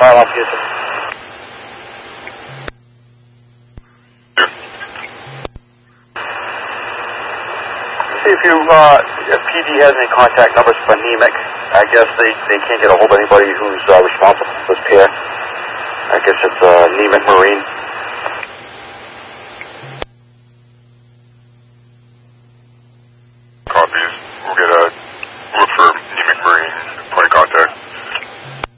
fire off Houston. See if PD has any contact numbers for NEMIC. I guess they can't get a hold of anybody who's responsible for this pier. I guess it's NEMIC Marine.